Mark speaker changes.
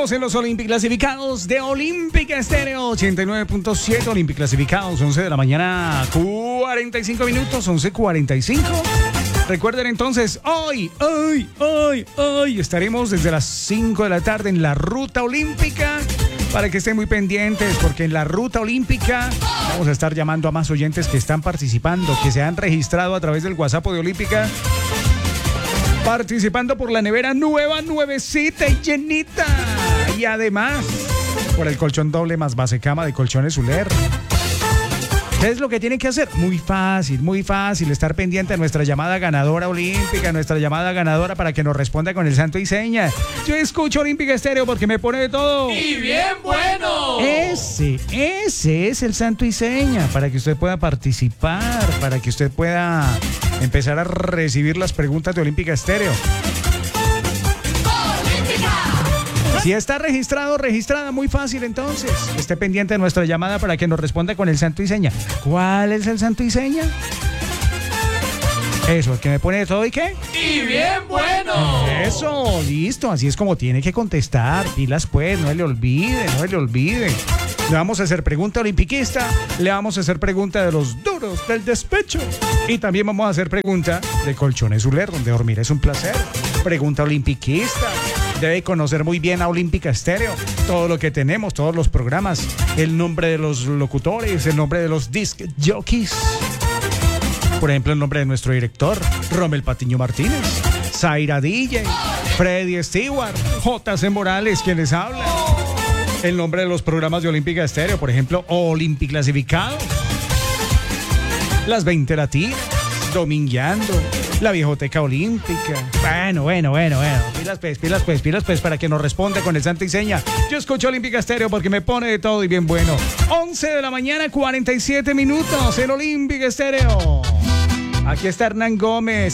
Speaker 1: Seguimos en los Olympic Clasificados de Olímpica Estéreo 89.7. Olympic Clasificados, 11 de la mañana, 45 minutos, 11:45. Recuerden entonces, hoy estaremos desde las 5 de la tarde en la Ruta Olímpica, para que estén muy pendientes, porque en la Ruta Olímpica vamos a estar llamando a más oyentes que están participando, que se han registrado a través del WhatsApp de Olímpica, participando por la nevera nueva, nuevecita y llenita. Y además, por el colchón doble más base cama de Colchones Zuller. ¿Qué es lo que tienen que hacer? Muy fácil, estar pendiente de nuestra llamada ganadora olímpica, nuestra llamada ganadora para que nos responda con el santo y seña. Yo escucho Olímpica Estéreo porque me pone de todo.
Speaker 2: ¡Y bien bueno!
Speaker 1: Ese es el santo y seña, para que usted pueda participar, para que usted pueda empezar a recibir las preguntas de Olímpica Estéreo. Si está registrado, registrada, muy fácil entonces. Esté pendiente de nuestra llamada para que nos responda con el santo y seña. ¿Cuál es el santo y seña? Eso, el que me pone de todo y qué.
Speaker 2: ¡Y bien bueno!
Speaker 1: Eso, listo, así es como tiene que contestar. Pilas pues, no se le olvide. Le vamos a hacer pregunta olimpiquista, le vamos a hacer pregunta de los duros del despecho. Y también vamos a hacer pregunta de Colchones Zuller, donde dormir es un placer. Pregunta olimpiquista. Debe conocer muy bien a Olímpica Estéreo, todo lo que tenemos, todos los programas, el nombre de los locutores, el nombre de los disc jockeys. Por ejemplo, el nombre de nuestro director, Rommel Patiño Martínez, Zaira DJ, Freddy Stewart, J.C. Morales, quien les habla. El nombre de los programas de Olímpica Estéreo, por ejemplo, Olympic Clasificados, Las 20 Latinas, Domingueando, La Viejoteca Olímpica. Bueno. Pilas pues, para que nos responda con el santo y seña. Yo escucho Olímpica Estéreo porque me pone de todo y bien bueno. 11 de la mañana, 47 minutos en Olímpica Estéreo. Aquí está Hernán Gómez.